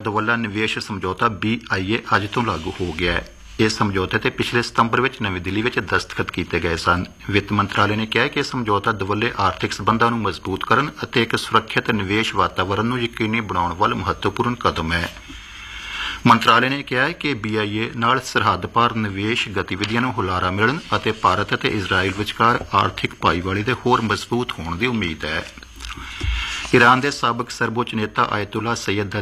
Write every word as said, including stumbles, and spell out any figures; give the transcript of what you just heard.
ਦੁਵੱਲਾ ਨਿਵੇਸ਼ ਸਮਝੌਤਾ B I ਏ ਅੱਜ ਤੋਂ ਲਾਗੂ ਹੋ ਗਿਆ ਹੈ। ਇਸ ਸਮਝੌਤੇ ਤੇ ਪਿਛਲੇ ਸਤੰਬਰ ਵਿੱਚ ਨਵੀਂ ਦਿੱਲੀ ਵਿੱਚ ਦਸਤਖਤ ਕੀਤੇ ਗਏ ਸਨ। ਵਿੱਤ ਮੰਤਰਾਲੇ ਨੇ ਕਿਹਾ ਕਿ ਇਹ ਸਮਝੌਤਾ ਦੁਵੱਲੇ ਆਰਥਿਕ ਸਬੰਧਾਂ ਨੂੰ ਮਜ਼ਬੂਤ ਕਰਨ ਅਤੇ ਇੱਕ ਸੁਰੱਖਿਅਤ ਨਿਵੇਸ਼ ਵਾਤਾਵਰਨ ਨੂੰ ਯਕੀਨੀ ਬਣਾਉਣ ਵੱਲ ਮਹੱਤਵਪੂਰਨ ਕਦਮ ਹੈ। ਮੰਤਰਾਲੇ ਨੇ ਕਿਹਾ ਕਿ ਬੀ ਆਈ ਏ ਨਾਲ ਸਰਹੱਦ ਪਾਰ ਨਿਵੇਸ਼ ਗਤੀਵਿਧੀਆਂ ਨੂੰ ਹੁਲਾਰਾ ਮਿਲਣ ਅਤੇ ਭਾਰਤ ਅਤੇ ਇਜ਼ਰਾਈਲ ਵਿਚਕਾਰ ਆਰਥਿਕ ਭਾਈਵਾਲੀ ਦੇ ਹੋਰ ਮਜ਼ਬੂਤ ਹੋਣ ਦੀ ਉਮੀਦ ਹੈ। ਈਰਾਨ ਦੇ ਸਾਬਕ ਸਰਬਉੱਚ ਨੇਤਾ ਆਇਤੁੱਲਾ ਸੈਯਦ